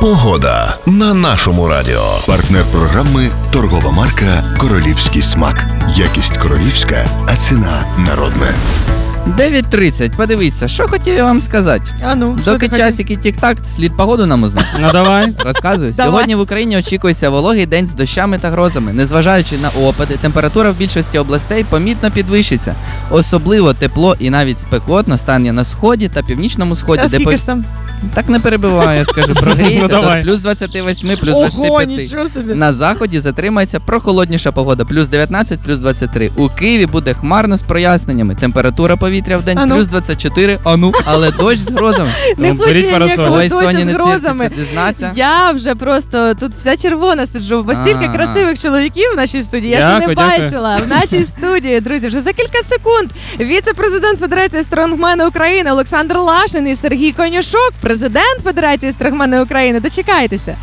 Погода на нашому радіо. Партнер програми – торгова марка «Королівський смак». Якість королівська, а ціна народна. 9:30. Подивіться, що хотів я вам сказати. Доки часики тік-так, слід погоду нам узнати. Ну давай. Розказую. Давай. Сьогодні в Україні очікується вологий день з дощами та грозами. Незважаючи на опади, температура в більшості областей помітно підвищиться. Особливо тепло і навіть спекотно стане на сході та північному сході. А скільки ж там? Так не перебиваю, я скажу. Прогріється Ну, давай. до плюс 28, плюс Ого, 25. нічого собі. На заході затримається прохолодніша погода, плюс 19, плюс 23. У Києві буде хмарно з проясненнями. Температура повітря в день плюс 24, але дощ з грозами. Не Ну, хочу беріть я ніякого парасоль. Ой, дощу Соні, з не грозами. терпиться дізнатися. Я вже просто тут вся червона сиджу, бо стільки А. красивих чоловіків в нашій студії. Я ще не Дякую. бачила. В нашій студії, друзі, вже за кілька секунд віце-президент Федерації Стронгмени України Олександр Лашин і Сергій Конюшок, президент Федерації Стронгмени України. Дочекайтеся.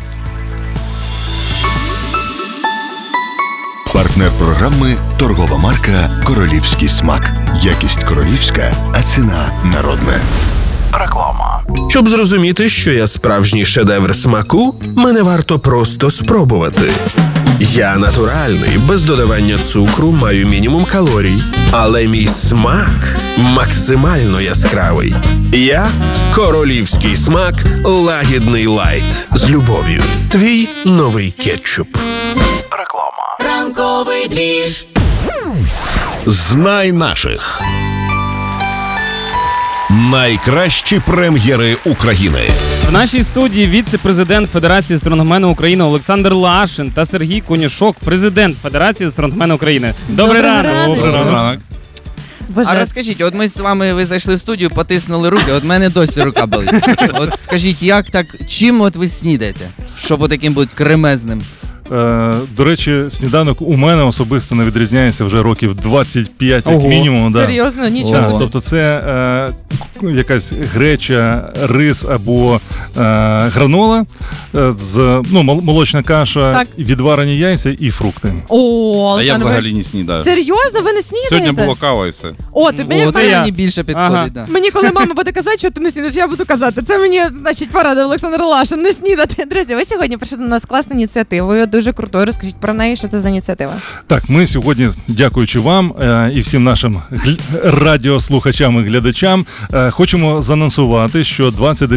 Партнер програми – торгова марка «Королівський смак». Якість королівська, а ціна народна. Щоб зрозуміти, що я справжній шедевр смаку, мене варто просто спробувати. Я натуральний, без додавання цукру, маю мінімум калорій. Але мій смак максимально яскравий. Я – королівський смак лагідний лайт. З любов'ю. Твій новий кетчуп. Ранковий двіж. Знай наших. Найкращі прем'єри України. В нашій студії віце-президент Федерації стронгменів України Олександр Лашин та Сергій Конюшок, президент Федерації стронгменів України. Добрий ранок. Добрий ранок. Боже, А розкажіть, от ми з вами, ви зайшли в студію, потиснули руки, от в мене досі рука болить. От скажіть, як так, чим от ви снідаєте, щоб отаким бути кремезним? До речі, сніданок у мене особисто не відрізняється вже років 25 як Ого. мінімум. Да. серйозно, нічого Ого. собі. Тобто це якась греча, рис або гранола, молочна каша, Так. відварені яйця і фрукти. О, А я Олександр, взагалі не снідаю. серйозно, ви не снідаєте? Сьогодні було кава і все. О, ти мені, О, це я. мені більше підходить, Ага. да. мені коли мама буде казати, що ти не снідаєш, я буду казати. Це мені, значить, порадив Олександр Лашин не снідати. Друзі, ви сьогодні прийшли до нас класну ініціативу. Ви дуже крутою. Розкажіть про неї, що це за ініціатива. Так, ми сьогодні, дякуючи вам і всім нашим радіослухачам і глядачам, хочемо заанонсувати, що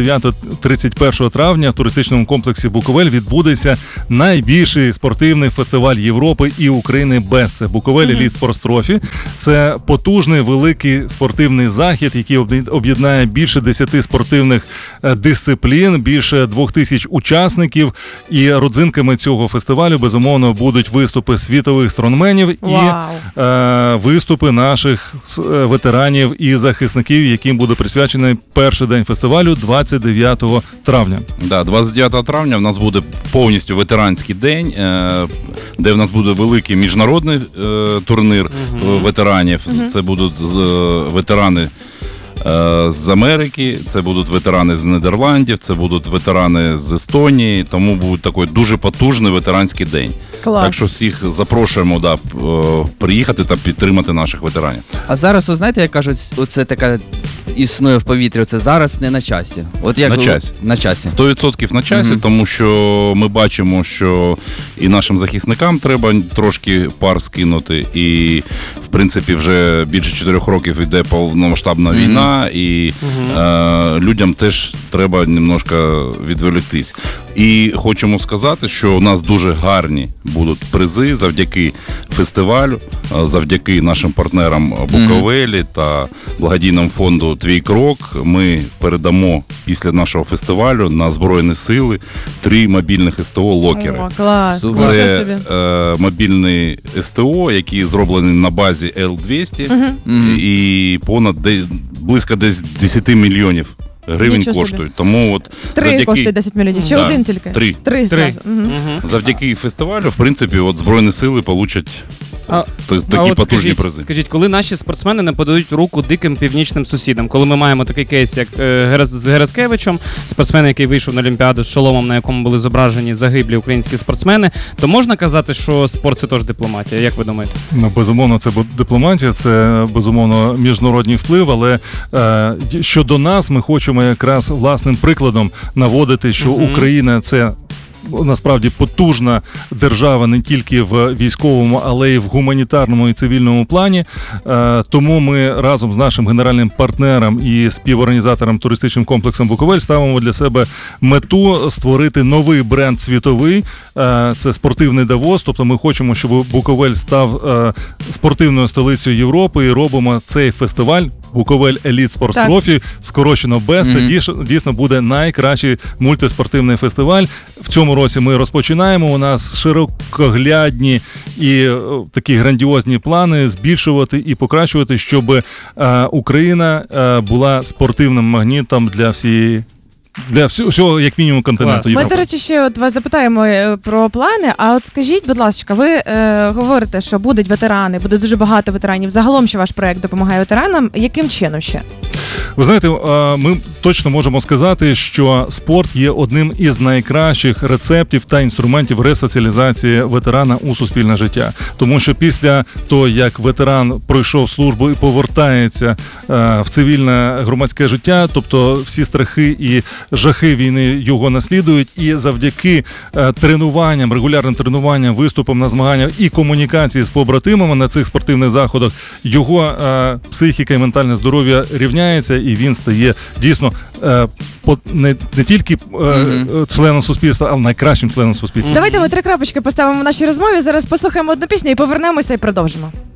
29-31 травня в туристичному комплексі Буковель відбудеться найбільший спортивний фестиваль Європи і України БЕС. Буковель Еліт Спортстрофі. Це потужний, великий спортивний захід, який об'єднає більше 10 спортивних дисциплін, більше 2000 учасників. І родзинками цього фестивалю, безумовно, будуть виступи світових стронгменів і виступи наших ветеранів і захисників, яким буде присвячений перший день фестивалю 29 травня. Да, 29 травня в нас буде повністю ветеранський день, де в нас буде великий міжнародний турнір ветеранів. Це будуть ветерани з Америки, це будуть ветерани з Нідерландів, це будуть ветерани з Естонії, тому буде такий дуже потужний ветеранський день. Клас. Так що всіх запрошуємо приїхати та підтримати наших ветеранів. А зараз, знаєте, як кажуть, оце така існує в повітрі, це зараз не на часі. От як На ви- часі. На часі. 100% на часі, тому що ми бачимо, що і нашим захисникам треба трошки пар скинути, і в принципі вже більше 4 років йде повномасштабна війна, і людям теж треба немножко відволіктись. І хочемо сказати, що у нас дуже гарні будуть призи завдяки фестивалю, завдяки нашим партнерам Буковелі та благодійному фонду «Твій крок». Ми передамо після нашого фестивалю на Збройні Сили 3 мобільних СТО «Локери». О, клас. Супер. Нічого Це собі. мобільний СТО, які зроблені на базі L200 і близько десь 10 мільйонів гривень Нічого собі. коштують. Тому от 3 коштує 10 мільйонів. Чи Да. один тільки? 3. 3 зразу. Мгм. Завдяки фестивалю, в принципі, от Збройні Сили получать такі потужні призи. Скажіть, коли наші спортсмени не подають руку диким північним сусідам, коли ми маємо такий кейс, як з Гераскевичем, спортсмен, який вийшов на Олімпіаду з шоломом, на якому були зображені загиблі українські спортсмени, то можна казати, що спорт – це теж дипломатія? Як ви думаєте? Ну, безумовно, це дипломатія, це, безумовно, міжнародний вплив, але щодо нас ми хочемо якраз власним прикладом наводити, що Україна – це насправді потужна держава не тільки в військовому, але й в гуманітарному і цивільному плані. Тому ми разом з нашим генеральним партнером і співорганізатором туристичним комплексом «Буковель» ставимо для себе мету створити новий бренд світовий. Це спортивний Давос. Тобто ми хочемо, щоб Буковель став спортивною столицею Європи, і робимо цей фестиваль Буковель Еліт Спорт Трофі, скорочено БЕС. Це дійсно буде найкращий мультиспортивний фестиваль. В цьому році ми розпочинаємо. У нас широкоглядні і такі грандіозні плани збільшувати і покращувати, щоб Україна була спортивним магнітом для всього, як мінімум, континенту. Ми, до речі, ще от вас запитаємо про плани, а от скажіть, будь ласка, ви говорите, що будуть ветерани, буде дуже багато ветеранів. Загалом, що ваш проект допомагає ветеранам, яким чином ще? Ви знаєте, ми точно можемо сказати, що спорт є одним із найкращих рецептів та інструментів ресоціалізації ветерана у суспільне життя. Тому що після того, як ветеран пройшов службу і повертається в цивільне громадське життя, тобто всі страхи і жахи війни його наслідують, і завдяки тренуванням, регулярним тренуванням, виступам на змаганнях і комунікації з побратимами на цих спортивних заходах, його психіка і ментальне здоров'я рівняється, і він стає дійсно не тільки членом суспільства, а найкращим членом суспільства. Давайте ми 3 крапочки поставимо в нашій розмові. Зараз послухаємо одну пісню і повернемося і продовжимо.